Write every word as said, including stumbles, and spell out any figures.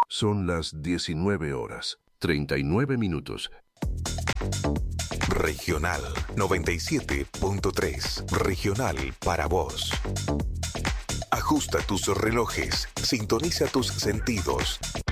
Son las diecinueve horas, treinta y nueve minutos. Regional noventa y siete punto tres. Regional para vos. Ajusta tus relojes, sintoniza tus sentidos.